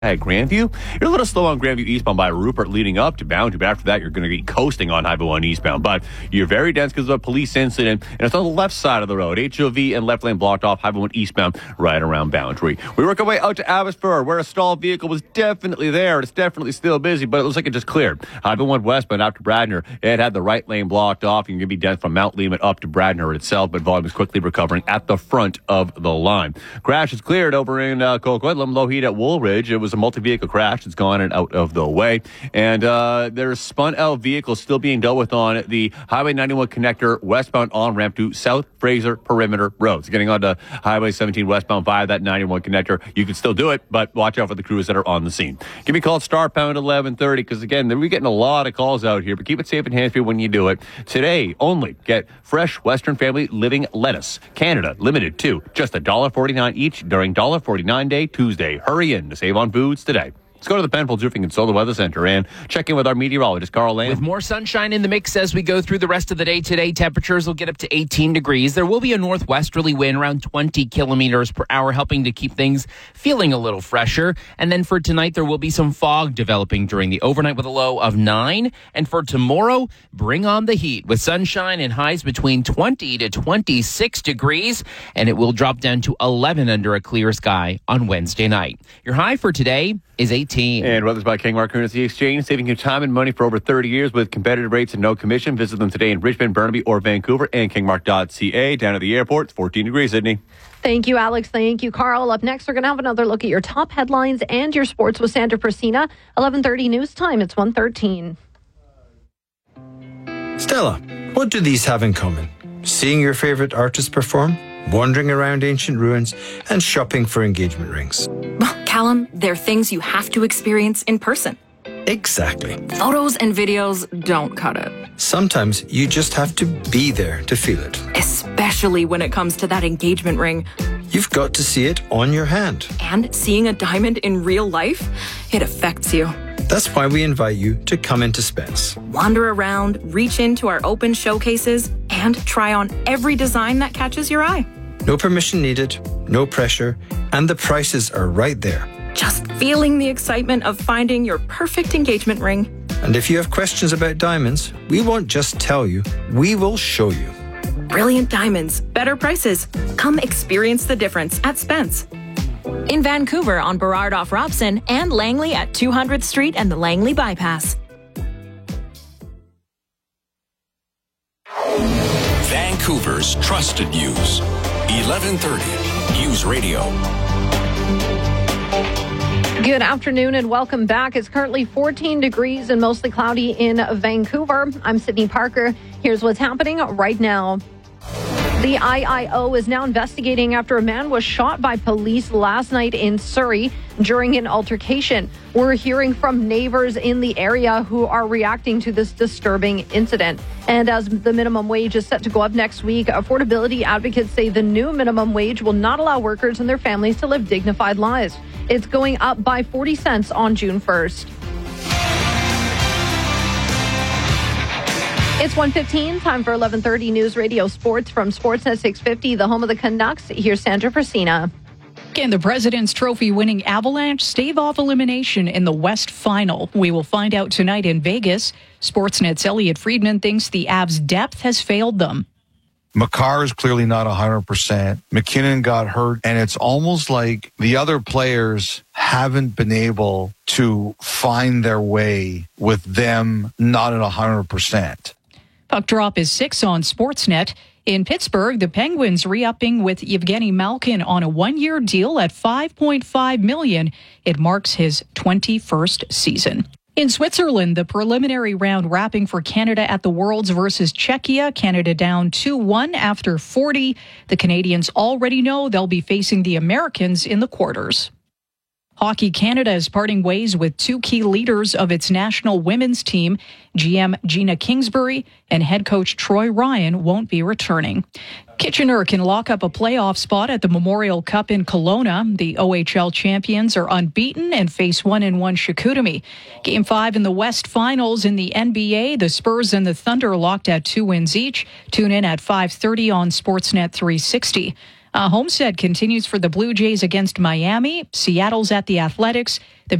At Grandview, you're a little slow on Grandview eastbound by Rupert leading up to Boundary, but after that, you're going to be coasting on Highway 1 eastbound. But you're very dense because of a police incident, and it's on the left side of the road. HOV and left lane blocked off, Highway 1 eastbound right around Boundary. We work our way out to Abbotsford, where a stalled vehicle was definitely there. It's definitely still busy, but it looks like it just cleared. Highway 1 westbound after Bradner, it had the right lane blocked off. You're going to be dense from Mount Lehman up to Bradner itself, but volume is quickly recovering at the front of the line. Crash is cleared over in Coquitlam, low heat at Woolridge. It was a multi-vehicle crash. It's gone and out of the way. And there's spun out vehicles still being dealt with on the Highway 91 connector westbound on-ramp to South Fraser Perimeter Road. So getting onto Highway 17 westbound via that 91 connector, you can still do it, but watch out for the crews that are on the scene. Give me a call at star pound 1130 because, again, we're getting a lot of calls out here, but keep it safe and hands-free when you do it. Today, only get fresh Western Family Living lettuce. Canada, limited to just $1.49 each during $1.49 Day Tuesday. Hurry in to save on foods today. Let's go to the Penfolds Roofing and Solar Weather Center and check in with our meteorologist, Carl Lamb. With more sunshine in the mix as we go through the rest of the day today, temperatures will get up to 18 degrees. There will be a northwesterly wind around 20 kilometers per hour, helping to keep things feeling a little fresher. And then for tonight, there will be some fog developing during the overnight with a low of 9. And for tomorrow, bring on the heat with sunshine and highs between 20 to 26 degrees. And it will drop down to 11 under a clear sky on Wednesday night. Your high for today is 18. And weather's by Kingmark Currency Exchange, saving you time and money for over 30 years with competitive rates and no commission. Visit them today in Richmond, Burnaby, or Vancouver, and kingmark.ca. Down at the airport, it's 14 degrees, Sydney. Thank you, Alex. Thank you, Carl. Up next, we're going to have another look at your top headlines and your sports with Sandra Persina. 11:30 news time. It's 1:13. Stella, what do these have in common? Seeing your favorite artist perform, wandering around ancient ruins, and shopping for engagement rings. Well, Callum, they're things you have to experience in person. Exactly. Photos and videos don't cut it. Sometimes you just have to be there to feel it. Especially when it comes to that engagement ring. You've got to see it on your hand. And seeing a diamond in real life, it affects you. That's why we invite you to come into Spence. Wander around, reach into our open showcases, and try on every design that catches your eye. No permission needed, no pressure, and the prices are right there. Just feeling the excitement of finding your perfect engagement ring. And if you have questions about diamonds, we won't just tell you, we will show you. Brilliant diamonds, better prices. Come experience the difference at Spence. In Vancouver on Burrard off Robson and Langley at 200th Street and the Langley Bypass. Vancouver's trusted news. 1130 News Radio. Good afternoon and welcome back. It's currently 14 degrees and mostly cloudy in Vancouver. I'm Sydney Parker. Here's what's happening right now. The IIO is now investigating after a man was shot by police last night in Surrey during an altercation. We're hearing from neighbors in the area who are reacting to this disturbing incident. And as the minimum wage is set to go up next week, affordability advocates say the new minimum wage will not allow workers and their families to live dignified lives. It's going up by 40 cents on June 1st. It's 1:15, time for 11:30 News Radio Sports from Sportsnet 650, the home of the Canucks. Here's Sandra Persina. Can the President's Trophy-winning Avalanche stave off elimination in the West Final? We will find out tonight in Vegas. Sportsnet's Elliot Friedman thinks the Avs' depth has failed them. Makar is clearly not 100%. McKinnon got hurt, and it's almost like the other players haven't been able to find their way with them not at 100%. Puck Drop is 6 on Sportsnet. In Pittsburgh, the Penguins re-upping with Evgeny Malkin on a one-year deal at $5.5 million. It marks his 21st season. In Switzerland, the preliminary round wrapping for Canada at the Worlds versus Czechia. Canada down 2-1 after 40. The Canadians already know they'll be facing the Americans in the quarters. Hockey Canada is parting ways with two key leaders of its national women's team. GM Gina Kingsbury and head coach Troy Ryan won't be returning. Kitchener can lock up a playoff spot at the Memorial Cup in Kelowna. The OHL champions are unbeaten and face 1-1 Chicoutimi. Game 5 in the West Finals in the NBA. The Spurs and the Thunder locked at 2 wins each. Tune in at 5:30 on Sportsnet 360. Homestead continues for the Blue Jays against Miami. Seattle's at the Athletics. The